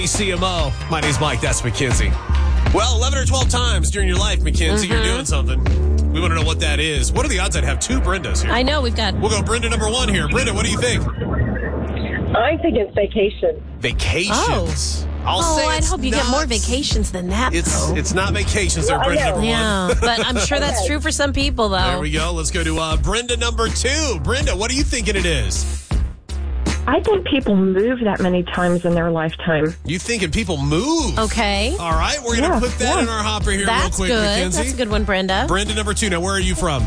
CMO. My name's Mike. That's Mackenzie. Well, 11 or 12 times during your life, Mackenzie, you're doing something. We want to know what that is. What are the odds I'd have two Brendas here? I know, we'll go Brenda number one here. Brenda, what do you think? I think it's vacation. Vacations. I'd hope you get more vacations than that, though. It's not vacations there, Brenda number one. Yeah, but I'm sure that's true for some people, though. There we go. Let's go to Brenda number two. Brenda, what are you thinking it is? I think people move that many times in their lifetime. You thinking people move? Okay. All right, we're going to put that in our hopper here That's real quick, good. Mackenzie. That's a good one, Brenda. Brenda number two. Now, where are you from?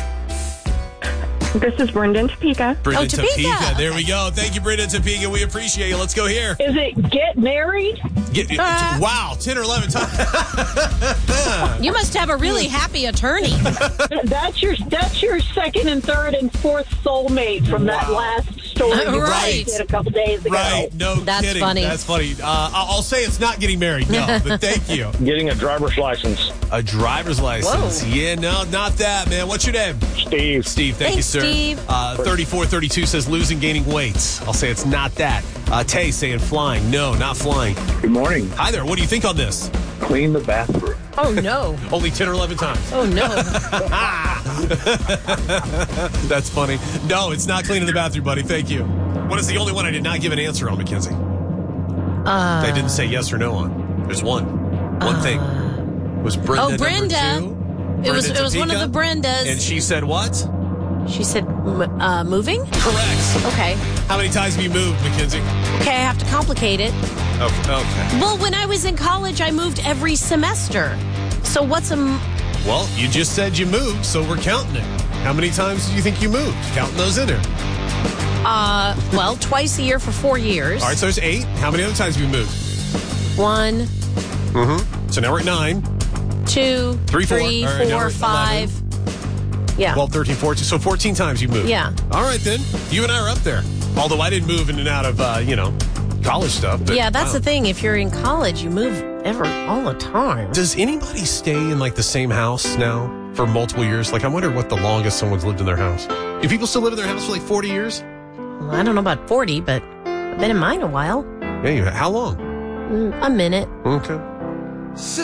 This is Brenda in Topeka. Brenda Topeka. There we go. Thank you, Brenda in Topeka. We appreciate you. Let's go here. Is it get married? Wow, 10 or 11 times. You must have a really happy attorney. That's your second and third and fourth soulmate from that last story you Right. did a couple days ago. Right, no That's kidding. funny. That's funny. I'll say it's not getting married, no, but thank you. Getting a driver's license. A driver's license. Whoa. Yeah, no, not that, man. What's your name? Steve. Steve, thank you, Thanks, sir. Steve. 3432 says losing, gaining weight. I'll say it's not that. Tay saying flying. No, not flying. Good morning. Hi there. What do you think on this? Clean the bathroom. Oh, no. Only 10 or 11 times. Oh, no. That's funny. No, it's not cleaning the bathroom, buddy. Thank you. What is the only one I did not give an answer on, Mackenzie? I didn't say yes or no on. There's one. One thing. Was Brenda Oh, Brenda. number two? It was one of Topeka? the Brendas. And she said what? She said, moving? Correct. Okay. How many times have you moved, Mackenzie? Okay, I have to complicate it. Okay. Well, when I was in college, I moved every semester. So what's a... Well, you just said you moved, so we're counting it. How many times do you think you moved? Counting those in there. Well, twice a year for 4 years. All right, so there's 8. How many other times have you moved? 1, So now we're at 9, 2, 3, 4, 3, all right, now 4, we're at 5. Yeah. 12, 13, 14. So 14 times you moved. Yeah. All right, then. You and I are up there. Although I didn't move in and out of, college stuff. But, Yeah, that's wow. the thing. If you're in college, you move all the time. Does anybody stay in, the same house now for multiple years? I wonder what the longest someone's lived in their house. Do people still live in their house for, 40 years? Well, I don't know about 40, but I've been in mine a while. Yeah, how long? A minute. Okay.